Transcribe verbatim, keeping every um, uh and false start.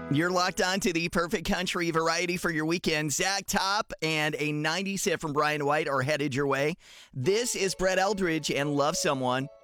You're locked on to the perfect country variety for your weekend. Zach Top and a nineties hit from Brian White are headed your way. This is Brett Eldridge and Love Someone.